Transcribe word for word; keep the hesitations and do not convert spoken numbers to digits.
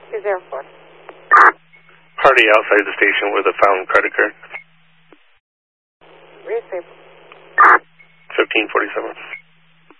two zero four. Party outside the station with a found credit card. Receive. fifteen forty-seven.